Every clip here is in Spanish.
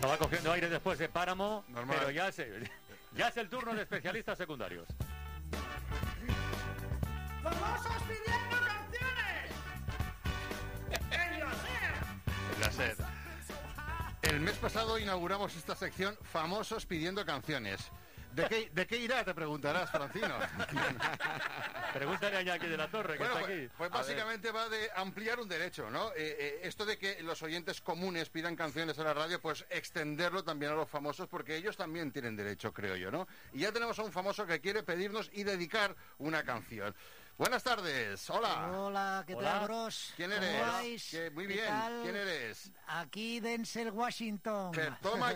Estaba cogiendo aire después de Páramo, Normal. pero ya es el turno de especialistas secundarios. ¡Famosos pidiendo canciones! ¡En la SER! La SER. El mes pasado inauguramos esta sección Famosos pidiendo canciones. ¿De qué irá? Te preguntarás, Francino. Pregúntale a Iñaki de la Torre, que Bueno, está aquí. pues básicamente va de ampliar un derecho, ¿no? Esto de que los oyentes comunes pidan canciones a la radio, pues extenderlo también a los famosos, porque ellos también tienen derecho, creo yo, ¿no? Y ya tenemos a un famoso que quiere pedirnos y dedicar una canción. Buenas tardes, hola. Hola, ¿qué Hola. tal, bros? ¿Quién ¿Cómo eres? vais? Muy ¿Qué bien, tal? ¿quién eres? Aquí Denzel Washington. Que toma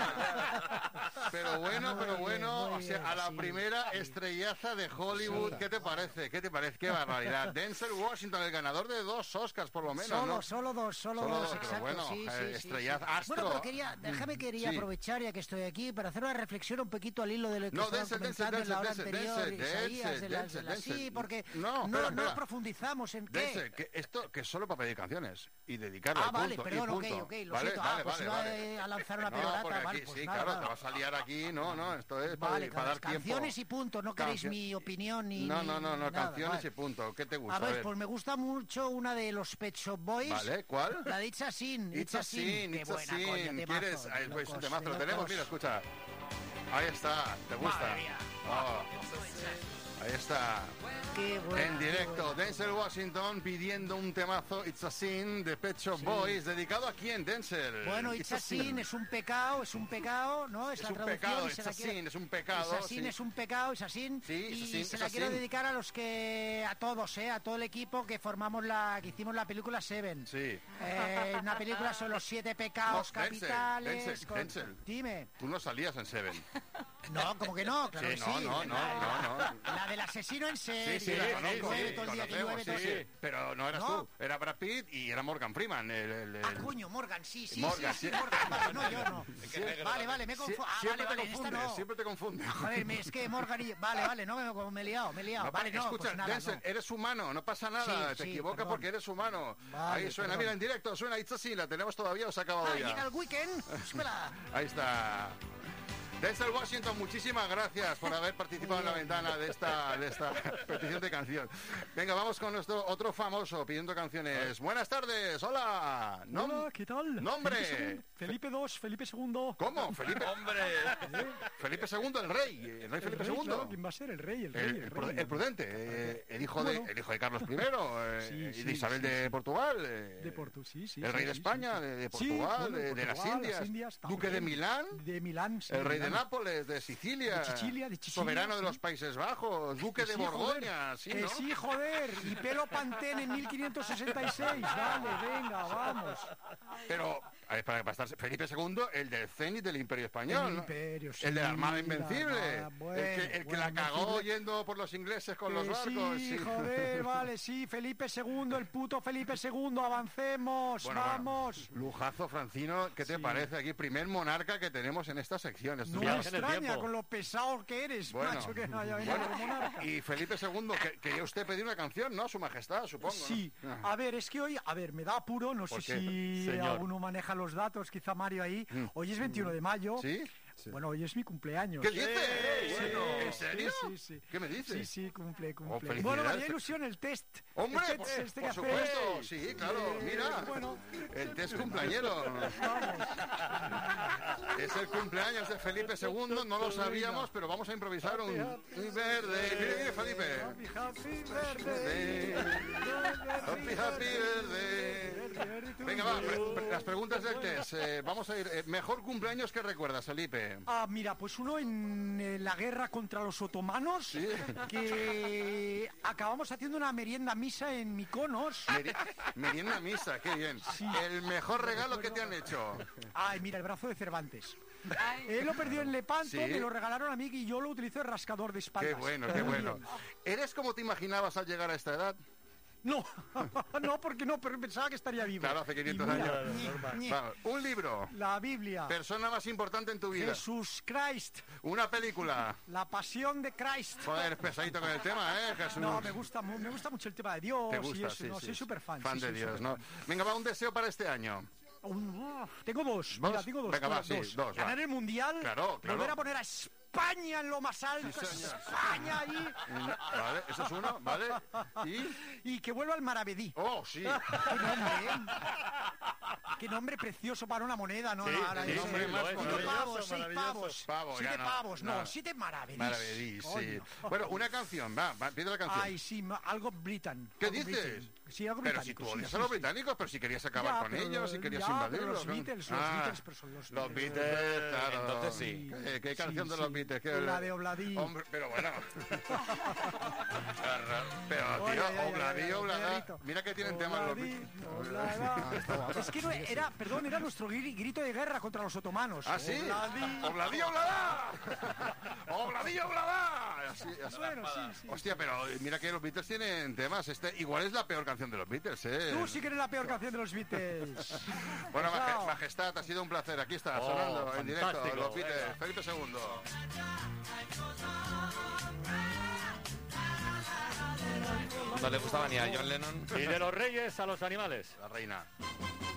ya. Pero bueno, Muy o sea, bien, a la sí, primera sí. estrellaza de Hollywood, Sí. ¿qué te parece? ¿Qué te parece? Qué barbaridad. Denzel Washington, el ganador de 2 Oscars por lo menos, ¿no? Solo dos, Solo dos, pero exacto. bueno, sí, estrellaza, sí. astro. Bueno, pero quería Sí. aprovechar, ya que estoy aquí, para hacer una reflexión un poquito al hilo de lo que No, estaban comentando en la hora anterior, Isaías, Denzel. sí, porque No, no espera. profundizamos en qué. Denzel, que esto que es solo para pedir canciones y dedicarlo al Vale, punto, perdón, y ok, punto. lo Vale, siento. vale, Pues vale. iba a lanzar una No, pelota, porque vale, aquí, pues sí, nada, claro, nada. te vas a liar aquí, no, esto es Vale, para dar tiempo. canciones y punto, no queréis mi opinión ni... No, nada, canciones vale. y punto. ¿Qué te gusta? A ver, pues me gusta mucho una de los Pet Shop Boys. Vale, ¿cuál? La de It's a Sin. It's a Sin, Qué It's a buena, Sin. coño, temazo, ¿Quieres? de Pues un locos, temazo, de lo tenemos, locos. mira, escucha. Ahí está, ¿te gusta? Madre mía. Oh, ahí está. Qué bueno, En qué directo, bueno. Denzel Washington pidiendo un temazo It's a Sin de Pet Shop Boys. ¿Dedicado a quién, Denzel? Bueno, It's a Sin es un pecado, ¿no? Es la un traducción. pecado, y se It's la a quiero- Sin, es un pecado. It's a Sin sí. es un pecado, It's a Sin. Sí, It's a Y Sin, se It's la a quiero Sin. dedicar a todos, a todo el equipo que hicimos la película Seven. Sí. Una película sobre los 7 pecados No, Denzel, capitales. Denzel. Dime. Tú no salías en Seven. No, como que no, claro Sí, que no, sí. no. La del asesino en serie. Sí, la que conozco, llueve sí, todo el día, que conocemos, llueve todo el sí. día. Pero no eras ¿No? tú, era Brad Pitt y era Morgan Freeman. Ah, coño, Morgan, sí, Morgan, sí, sí. Morgan, vale, no, yo no. Vale, me confundo. Siempre vale, te en esta confundes, no. siempre te confundes. Joder, es que Morgan y... Vale, no, me he liado. No, Vale, no, escucha, pues nada, Denzel, no. eres humano, no pasa nada, Sí, te sí, equivocas perdón. porque eres humano. Vale, Ahí suena, perdón. mira, en directo, suena It's a Sin, la tenemos todavía o se ha acabado Ah, ya. llega el weekend. Súbela. Ahí está. Denzel Washington, muchísimas gracias por haber participado en la ventana de esta petición de canción. Venga, vamos con nuestro otro famoso pidiendo canciones. Buenas tardes, hola. Hola, ¿qué tal? Nombre. Felipe II, Felipe II. ¿Cómo? Felipe. ¡Hombre! Felipe II, el rey. ¿El rey Felipe El rey, II? claro, ¿quién va a ser? El rey. El prudente, el hijo de Carlos I, Sí, y de sí, Isabel sí, de sí. Portugal, De Porto, sí. el rey de España, de Sí, Portugal, bueno, de las Portugal, Indias, está duque de bien. Milán, De Milán, sí. el rey de Milán. Nápoles, de Sicilia, De Sicilia, soberano de sí. los Países Bajos, duque de Sí, Borgoña, joder, sí, que ¿no? sí, joder, y pelo Pantene en 1566, vale, venga, vamos. Pero, a ver, para estar Felipe II, el del cenit del Imperio Español, El ¿no? Imperio, sí, el de la Armada la Invencible, Armada, bueno, el que la bueno, cagó Invencible. yendo por los ingleses con los barcos. Sí, joder, vale, sí, Felipe II, el puto Felipe II, avancemos, Bueno, vamos. bueno, lujazo, Francino, ¿qué te Sí. parece aquí? Primer monarca que tenemos en esta sección. No me Viaje en el extraña tiempo. con lo pesado que eres, macho, que no haya venido bueno, de monarca. y Felipe II, que quería usted pedir una canción, ¿no? A su majestad, supongo. ¿no? Sí, a ver, es que hoy, me da apuro, no sé ¿Por qué? si Señor. alguno maneja los datos, quizá Mario ahí. Hoy es 21 de mayo. ¿Sí? Bueno, hoy es mi cumpleaños. ¿Qué dices? Sí, Bueno, ¿en sí, serio? sí. ¿Qué me dices? Sí, cumple. felicidades. Bueno, me haría ilusión el test. Hombre, el por, test por que supuesto, hacéis. sí, claro, mira, Bueno, el test cumpleañero. Es el cumpleaños de Felipe II, no lo sabíamos, pero vamos a improvisar un verde. Mire, Felipe. Happy birthday. Happy verde. Venga, va, las preguntas del test. Vamos a ir. Mejor cumpleaños que recuerdas, Felipe. Ah, mira, pues uno en la guerra contra los otomanos, Sí. que acabamos haciendo una merienda misa en Mykonos. Merienda misa, qué bien. El mejor regalo que te han hecho. Ay, mira, el brazo de Cervantes. Él lo perdió en Lepanto, Sí. me lo regalaron a mí y yo lo utilizo de rascador de espaldas. Qué bueno, qué bueno. ¿Eres como te imaginabas al llegar a esta edad? No, no, porque no, pero pensaba que estaría vivo. Claro, hace 500 Y mira, años. ñe. Vamos, un libro. La Biblia. Persona más importante en tu vida. Jesús Christ. Una película. La pasión de Christ. Joder, pesadito con el tema, ¿eh, Jesús? No, me gusta mucho el tema de Dios. Te gusta, y eso, sí, no, sí. soy súper fan. Fan sí, de soy Dios, superfan. ¿no? Venga, va, un deseo para este año. Tengo dos. ¿Dos? Mira, tengo dos. Venga, va, sí, dos. dos, va. Ganar el Mundial, Claro. volver a poner a España en lo más alto, Sí, señor. España ahí, Vale, eso es uno, ¿vale? y que vuelva al Maravedí. Oh, sí. ¡Qué nombre, Qué nombre precioso para una moneda, ¿no? Sí, no, ahora sí, ese- nombre más siete maravilloso, pavos, 6 pavos. Pavo, 7 ya no, pavos, no. 7 maravedís. Maravedís, sí. Coño. Bueno, una canción, va, pide la canción. Ay, sí, algo Britain. ¿Qué algo dices? Britain. Sí, algo Pero si británico. tú sí, odias sí, a los sí. británicos, pero si querías acabar Ya, con pero- ellos, si querías ya, pero invadirlos. los ¿no? Beatles, pero son los Los Beatles. Beatles, claro. Entonces sí. ¿Qué canción Sí, de los sí. Beatles? La de Obladí. Hombre, pero bueno. Pero, Ay, tío, ay, ay, Obladí, ay, Obladá. Pedrito. Mira que tienen temas los Obladí, Beatles. Obladá. Es que no era, perdón, era nuestro grito de guerra contra los otomanos. ¿Ah, sí? Obladí. ¡Obladí, Obladá! ¡Obladí, Obladá! Así. Bueno, sí. Hostia, pero mira que los Beatles tienen temas. Igual es la peor canción de los Beatles, ¿eh? Tú sí que eres la peor canción de los Beatles. Bueno, Pesado. Majestad, ha sido un placer. Aquí está, Oh, sonando en directo. fantástico. Los Beatles. Felipe II. No le gustaba ni a John Lennon. Y de los reyes a los animales. La reina.